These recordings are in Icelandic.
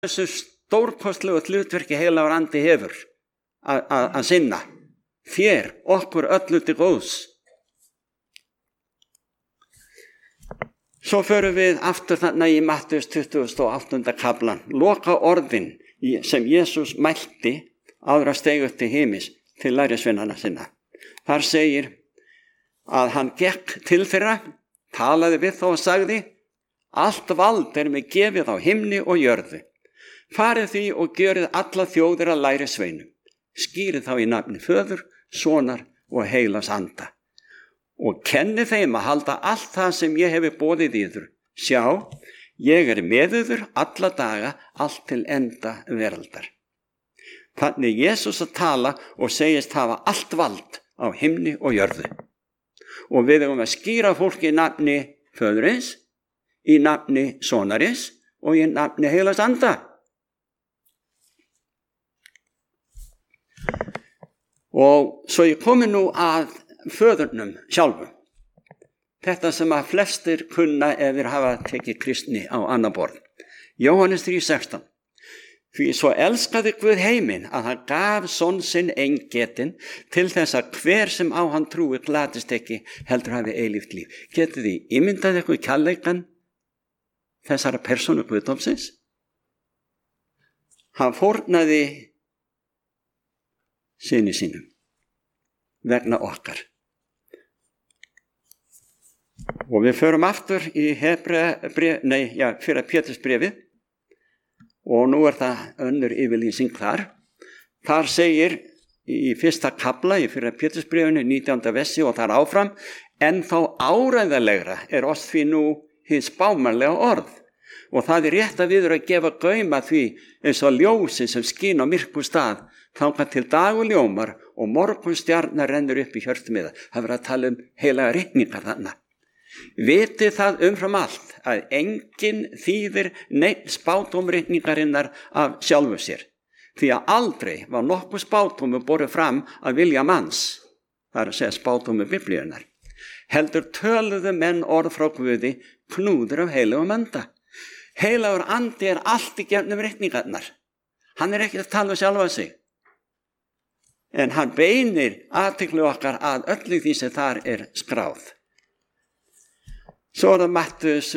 þessu stórkostlegu hlutverki heilagur andi hefur að sinna þér, okkur öllu til góðs. Svo förum við aftur þarna í Mattheus 28. kaplan, loka orðin sem Jesús mælti áður að steig upp til himins til lærisveinana sinna. Þar segir að hann gekk til þeirra, talaði við þá og sagði: allt vald mér gefið á himni og jörðu. Farið því og gjörið alla þjóðir að lærisveinum. Skýrið þá í nafni Föður, Sonar og Heilags Anda. Og kenni þeim að halda allt það sem ég hefi boðið yður. Sjá, ég með yður alla daga, allt til enda veraldar. Þannig Jesús að tala og segist hafa allt vald á himni og jörðu. Og við eigum að skýra fólki í nafni Föðurins, í nafni Sonarins og í nafni Heilags Anda. Og svo ég komi nú að Föðurnum sjálfum. Þetta sem að flestir kunna ef þeir hafa tekið kristni á annað borð. Jóhannes 3:16. Því svo elskaði Guð heiminn að hann gaf son sinn eingetinn til þess að hver sem á hann trúi glatist ekki, heldur hafi eilíft líf. Getið þið ímyndað eitthvað kærleikann þessara persónu Guðdómsins? Hann fórnaði syni sínum vegna okkar. Og við förum aftur í fyrir Pétursbréfið og nú það önnur yfirlýsing þar. Þar segir í fyrsta kafla í fyrir Pétursbréfinu 19. versi og þar áfram: en þá áreiðanlegra oss því nú hið spámanlega orð. Og það rétt að við að gefa gaum að því eins og ljósi sem skín á myrkum stað, þangað til dagur ljómar og morgunstjarnar rennur upp í hjörtum miða. Það verður að tala heilaga ritningar þarna. Vitið það umfram allt að enginn þýðir neitt spádómritningarinnar af sjálfu sér, því að aldrei var nokkuð spádómu borið fram að vilja manns, það að segja spádómu Biblíunnar. Heldur töluðu menn orð frá Guði, knúður af heilagum anda. Heilagur andi allt í gefnum ritningarnar. Hann ekki að tala sjálfa sig, en hann beinir athygli okkar að öllu því sem þar skráð. Svo það Mattheus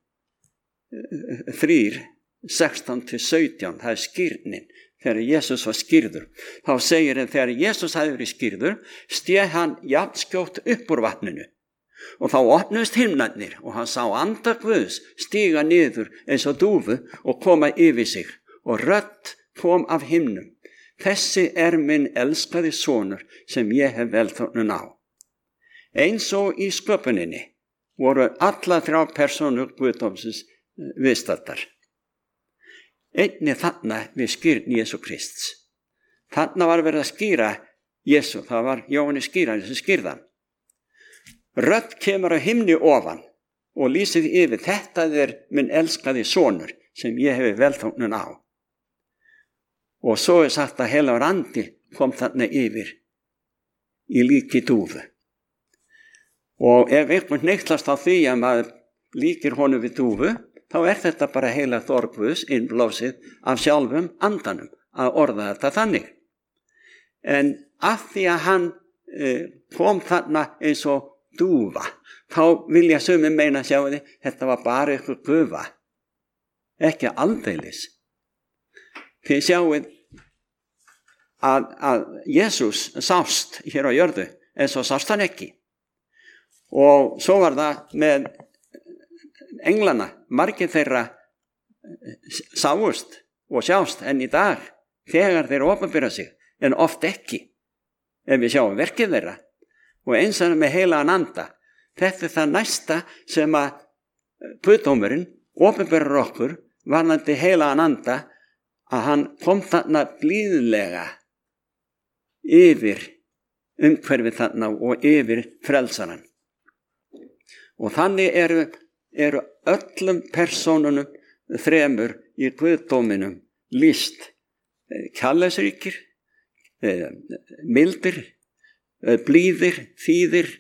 3:16-17, það skýrnin, þegar Jesús var skýrður. Þá segir þegar Jesús hafði verið skýrður, stéð hann jafnskjótt upp úr vatninu. Og þá opnuðust himnarnir og hann sá anda Guðs stíga niður eins og dúfu og koma yfir sig. Og rödd kom af himnum: þessi minn elskaði sonur sem ég hef velþóknun á. Eins og í sköpuninni voru alla þrjár persónur Guðdómsins viðstaddar. Einnig þarna við skýrn Jesú Krists. Þarna var verið að skýra Jesú, það var Jóhannes skýrari sem skýrðan. Rödd kemur á himni ofan og lýsið yfir: þetta minn elskaði sonur sem ég hefi velþóknun á. Og svo sagt að heilagur andi kom þarna yfir í líki dúfu. Og ef einhvern neyklast á því að maður líkir honum við dúfu, þá þetta bara heilagt orð Guðs innblásið af sjálfum andanum að orða þetta þannig. En af því að hann kom þarna eins og dúfa, þá vilja sumir meina, sjáu þið, þetta var bara eitthvað gufa, ekki aldeilis. Þið sjáuð að Jesús sást hér á jörðu, en svo sást hann ekki. Og svo var það með englana, margir þeirra sáust og sjást enn í dag þegar þeir opinbera sig, en oft ekki ef við sjáum verkið þeirra. Og eins og með heilagan anda, þetta það næsta sem að Guðdómurinn opinberar okkur varðandi heilagan anda, að hann kom þarna blíðlega yfir umhverfið þarna og yfir frelsarann. Og þannig eru öllum persónunum þremur í Guðdóminum lýst: kærleiksríkir, mildir, blíðir, þýðir.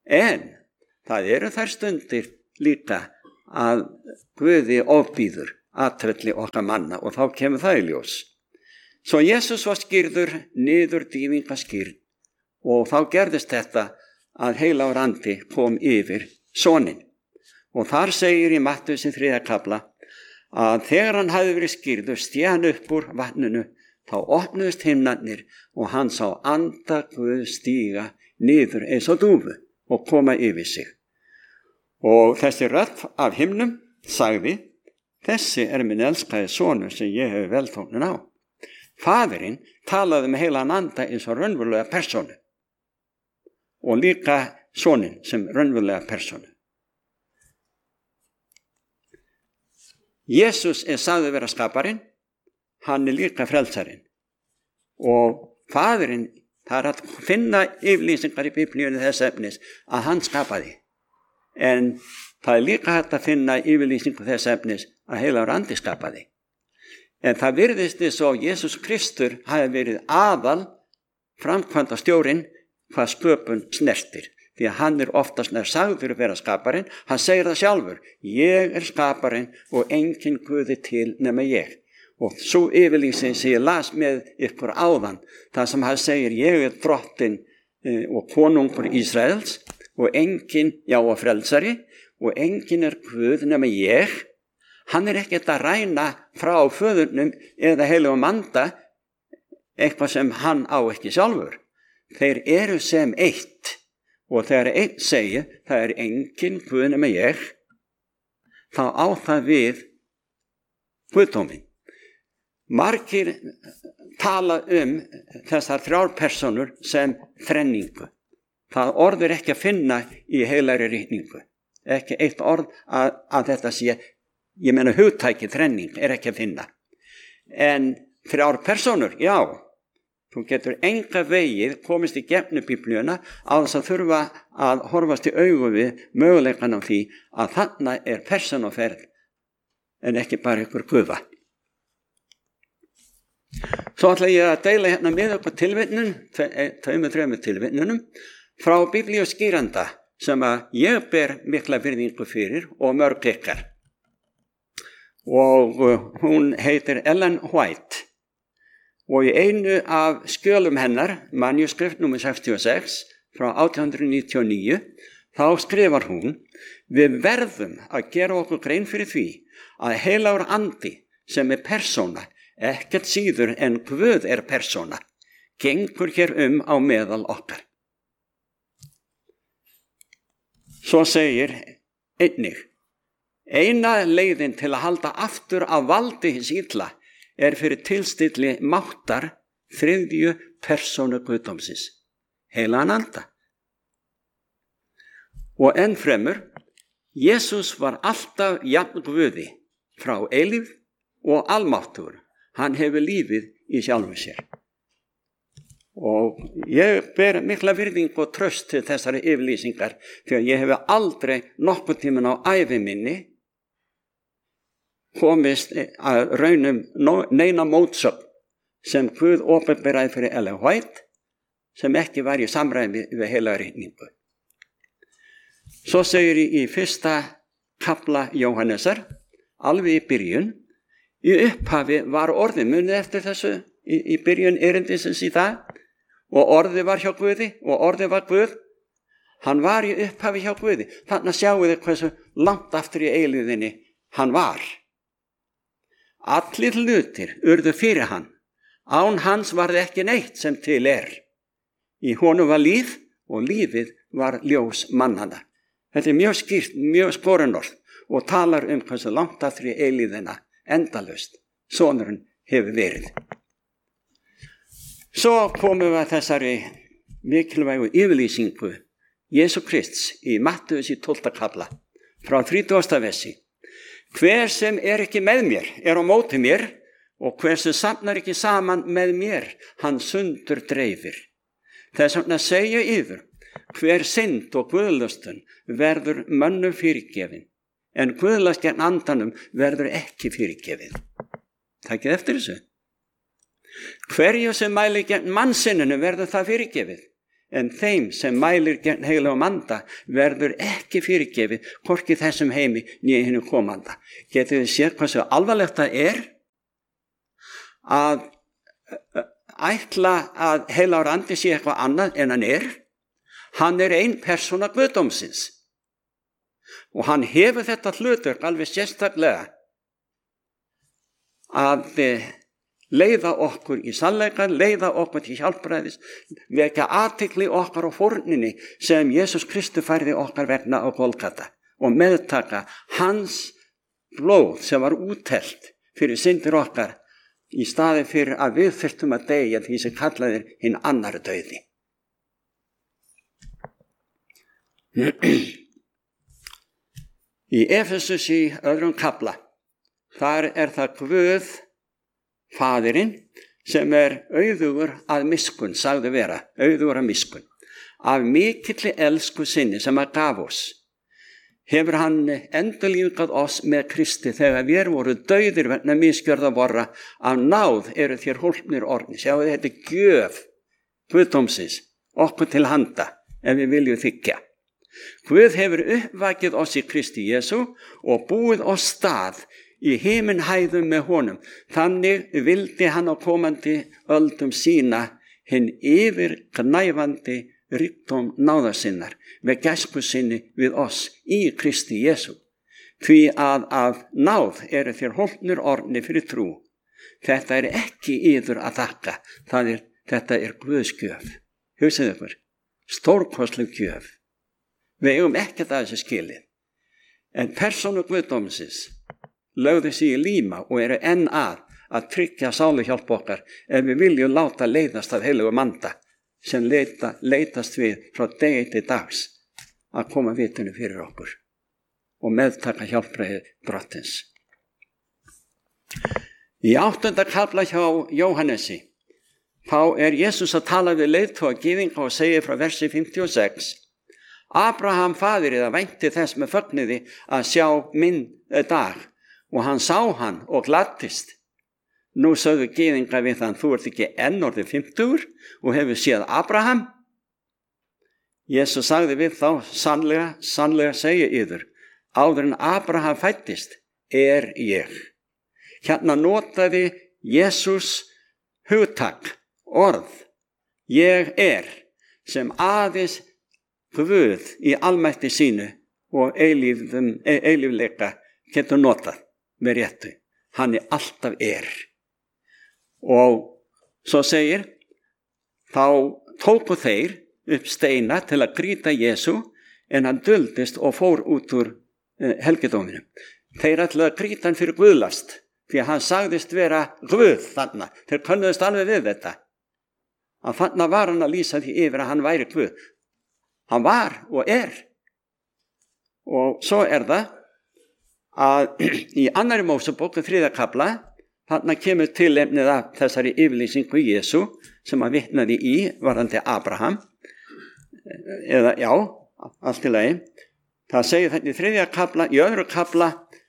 En það þær stundir líka að Guði ofbýður atvelli okkar manna og þá kemur það í ljós. Svo Jesus var skírður niður dýfingaskírn og þá gerðist þetta að heilagur andi kom yfir soninn. Og þar segir í Mattheus 3. kafla að þegar hann hafði verið skírður sté hann upp úr vatninu, þá opnuðust himnarnir og hann sá anda Guð stíga niður eins og dúfu og koma yfir sig. Og þessi rödd af himnum sagði: þessi minn elskaði sonur sem ég hef velþóknun á. Faðirinn talaði með heilagan anda eins og raunverulega persónu og líka soninn sem raunverulega persónu. Jesus sagður vera skaparinn, hann líka frelsarinn og faðirinn, það að finna yfirlýsingar í Biblíunni þess efnis að hann skapaði, en það líka hægt að finna yfirlýsingu þess efnis að heilagur andi skapaði. En það virðist þess að Jesus Kristur hafi verið aðal framkvæmdastjórinn hvað sköpun snertir. Því að hann oftast sagður vera skaparinn, hann segir það sjálfur: ég skaparinn og enginn Guði til nema ég. Og svo yfirlýsing sem ég las með ykkur áðan, það sem hann segir: ég drottinn og konungur Ísraels og enginn, já og frelsari, og enginn Guð nema ég. Hann ekkert að ræna frá föðurnum eða heilugum anda eitthvað sem hann á ekki sjálfur. Þeir eru sem eitt. Og þegar einn segir, það enginn Guð nema ég, þá á það við guðdóminn. Margir tala þessar 3 persónur sem þrenningu. Það orð ekki að finna í heilagri ritningu. Ekki eitt orð að þetta sé, ég meina hugtæki þrenning ekki að finna. En 3 persónur, já. Þú getur enga vegið komist í gegnum Biblíuna á þess að þurfa að horfast í augu við möguleikann á því að þarna persónuferð en ekki bara ykkur guða. Svo ætla ég að deila hérna með okkur tilvitnun, 2-3 tilvitnunum frá Biblíu skýranda sem að ég ber mikla virðingu fyrir og mörg ykkar. Og hún heitir Ellen White. Og í einu af skjölum hennar, manuskript nr. 66 frá 1899, þá skrifar hún: við verðum að gera okkur grein fyrir því að heilagur andi sem persóna, ekkert síður en Guð persóna, gengur hér á meðal okkar. Svo segir einnig: eina leiðin til að halda aftur af valdi hins illa fyrir tilstilli máttar 3. persónu guðdómsins, heilagan anda. Og ennfremur, Jesus var alltaf jafn Guði frá eilífð og almáttugur. Hann hefur lífið í sjálfu sér. Og ég ber mikla virðing og tröst til þessari yfirlýsingar því að ég hef aldrei nokkuð tíman á ævi minni komist að raunum neina mótsögn sem Guð opinberaði fyrir Ellen White sem ekki var í samræmi við heila ritningu. Svo segir í 1. kafla Jóhannesar, alveg í byrjun: í upphafi var orðið, munið eftir þessu í byrjun erindisins í það, og orðið var hjá Guði og orðið var Guð. Hann var í upphafi hjá Guði. Þannig sjáu þið hversu langt aftur í eilíðinni hann var. Allir hlutir urðu fyrir hann. Án hans var ekki neitt sem til Í honum var líf og lífið var ljós mannanna. Þetta mjög skýrt, mjög skorunorð og talar hversu langt aftur í eilíðina endalaust sonurinn hefur verið. Svo komum við að þessari mikilvægu yfirlýsingu Jesú Krists í Mattheus 12. kafla frá 30. versi. Hver sem ekki með mér á móti mér og hver sem safnar ekki saman með mér, hann sundur dreifir. Þess vegna segja yður, hver synd og guðlustun verður mönnum fyrirgefin, en guðlast gegn andanum verður ekki fyrirgefið. Takið eftir þessu. Hverju sem mæli gegn mannsinninu verður það fyrirgefið, en þeim sem mælir gegn heilagum anda verður ekki fyrirgefið, hvorki þessum heimi né hinu komanda. Getið þið séð hversu alvarlegt það er að ætla að heilagur andi sé eitthvað annað en hann er? Hann er ein persóna guðdómsins og hann hefur þetta hlutverk alveg sérstaklega að leiða okkur í sannleikann, leiða okkur til hjálpræðis, vekja athygli okkar á fórninni sem Jesús Kristur færði okkar vegna á Golgata og meðtaka hans blóð sem var úthellt fyrir syndir okkar í staði fyrir að við þurftum að deyja því sem kallaðir hinn annar dauði. Í Efesus í 2. kafla, þar er það Guð, Faðirinn, sem er auðugur að miskunn, sagði vera, auðugur að miskunn. Af mikilli elsku sinni sem að gaf oss, hefur hann endurlífgað oss með Kristi þegar við voru dauðir vegna misgjörða vorra, af náð eru þér hólpnir orðnir. Sjáu þetta er gjöf Guðdómsins, okkur til handa, ef við viljum þiggja. Guð hefur uppvakið oss í Kristi Jesú og búið oss stað í himinhæðum með honum. Þannig vildi hann á komandi öldum sína hinn yfirgnæfandi ríkdóm náðarsinnar með gæsku sinni við oss í Kristi Jesú. Því að af náð eru þér hólpnir orðnir fyrir trú. Þetta er ekki yður að þakka, þetta er Guðs gjöf. Hugsið ykkur, stórkostleg gjöf. Við eigum ekkert að þessu skilið. En persónu Guðdómsins lögðu sig í líma og eru enn að tryggja sáluhjálp okkar ef við viljum láta leiðast af heilagum anda sem leitast við frá degi til dags að koma vitinu fyrir okkur og meðtaka hjálpræði drottins. Í 8. kafla hjá Jóhannesi þá er Jesús að tala við leiðtoga gyðinga og segir frá versi 56: Abraham faðirinn vænti þess með fögnuði að sjá minn dag og hann sá hann og gladdist. Nú sögðu gyðingar við hann: þú ert ekki enn orðið 50 og hefur séð Abraham? Jesús sagði við þá: sannlega segi yður, áður en Abraham fæddist er ég. Hérna notaði Jesús hugtak, orð, ég er, sem aðeins Guð í almætti sínu og eilífleika getur notað með réttu. Hann er alltaf er. Og svo segir, þá tóku þeir upp steina til að grýta Jesú, en hann duldist og fór út úr helgidóminum. Þeir ætlaði að grýta hann fyrir guðlast, því að hann sagðist vera Guð þarna. Þeir könnuðust alveg við þetta. Að þarna var hann að lýsa því yfir að hann væri Guð. Hann var og er. Og svo er það að í 2. Mósebók 3. kafla, þarna kemur tilefnið af þessari yfirlýsingu Jesú sem hann vitnaði í varðandi Abraham. Eða já, allt í lagi. Það segir þetta í 3. kafla, í 2. kafla,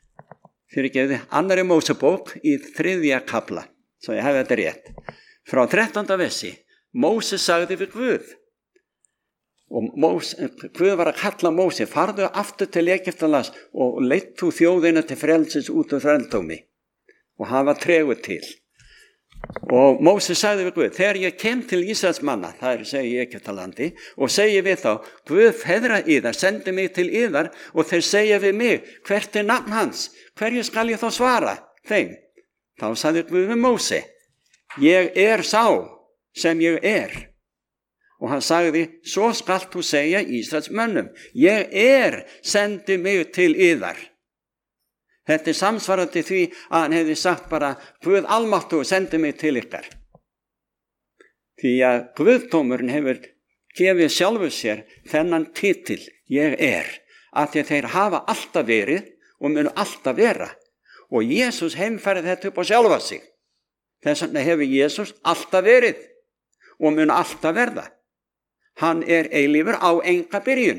2. Mósebók í 3. kafla, svo ég hef þetta rétt. Frá 13. versi, Móses sagði við Guð, og Guð var að kalla Móse: farðu aftur til Egyptalands og leitt þú þjóðina til frelsis út úr þrældómi. Og hann var tregur til. Og Móse sagði við Guð: þegar ég kem til Ísraels manna, það er segi í Egyptalandi, og segi við þá: Guð feðra yðar sendi mig til yðar, og þeir segja við mig: hvert er nafn hans? Hverju skal ég þá svara þeim? Þá sagði Guð við Móse: ég er sá sem ég er. Og hann sagði: svo skalt þú segja Ísraels mönnum: ég er sendi mig til yðar. Þetta er samsvarandi því að hann hefði sagt bara: Guð almáttugur sendi mig til ykkar. Því að Guðdómurinn hefur gefið sjálfur sér þennan titil, ég er, af því að þeir hafa alltaf verið og munu alltaf vera. Og Jesús heimfærði þetta upp á sjálfa sig. Þess vegna hefur Jesús alltaf verið og mun alltaf verða. Hann er eilífur á enga byrjun.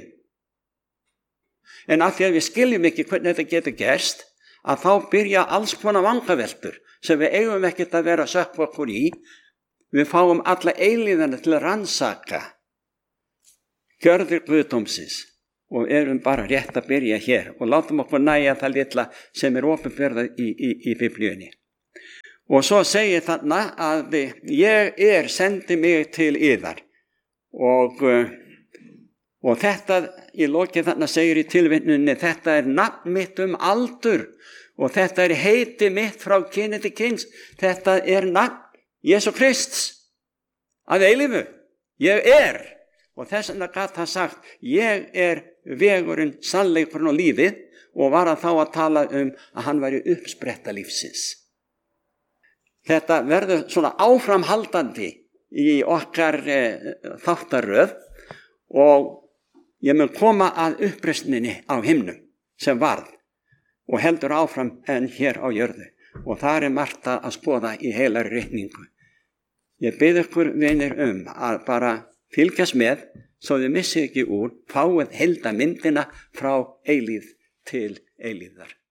En af því að við skiljum ekki hvernig þetta getur gerst, að þá byrja alls konar vangaveltur sem við eigum ekkert að vera að sökkva okkur í. Við fáum alla eilífina til að rannsaka gjörðir Guðdómsins og erum bara rétt að byrja hér og látum okkur nægja það litla sem opinberað í Biblíunni. Og svo segir þarna að ég sendi mig til yðar og þetta í lokið þarna segir í tilvitnuninni, þetta nafn mitt aldur og þetta heiti mitt frá kyni til kyns, þetta nafn Jesú Krists að eilífu, ég og þess vegna gat hann sagt, ég vegurinn, sannleikurinn og lífið og var hann þá að tala að hann væri uppspretta lífsins. Þetta verður svona áframhaldandi í okkar þáttaröð og ég mun koma að uppreisninni á himnum sem varð og heldur áfram en hér á jörðu og þar margt að skoða í heilari ritningu. Ég bið ykkur vinir að bara fylgjast með svo þið missið ekki úr, fáið heildarmyndina frá eilífð til eilífðar.